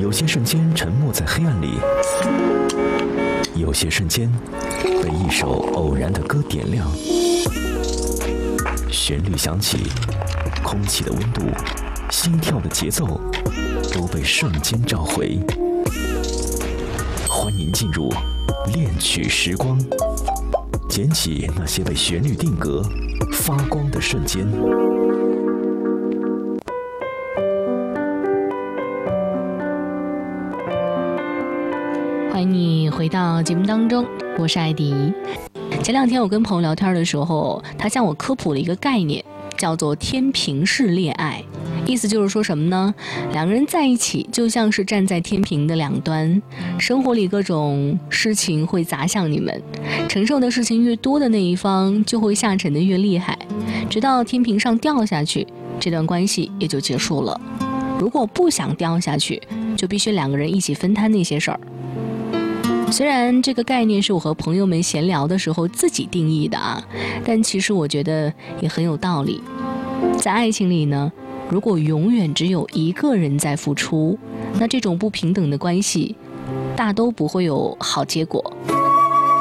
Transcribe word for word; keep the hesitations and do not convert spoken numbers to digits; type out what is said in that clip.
有些瞬间沉没在黑暗里，有些瞬间被一首偶然的歌点亮。旋律响起，空气的温度，心跳的节奏，都被瞬间召回。欢迎进入恋曲时光，捡起那些被旋律定格、发光的瞬间。 欢迎你回到节目当中，我是艾迪。前两天我跟朋友聊天的时候，他向我科普了一个概念，叫做天平式恋爱。意思就是说什么呢？两个人在一起就像是站在天平的两端，生活里各种事情会砸向你们，承受的事情越多的那一方就会下沉的越厉害，直到天平上掉下去，这段关系也就结束了。如果不想掉下去，就必须两个人一起分摊那些事儿。虽然这个概念是我和朋友们闲聊的时候自己定义的啊，但其实我觉得也很有道理。在爱情里呢，如果永远只有一个人在付出，那这种不平等的关系大都不会有好结果。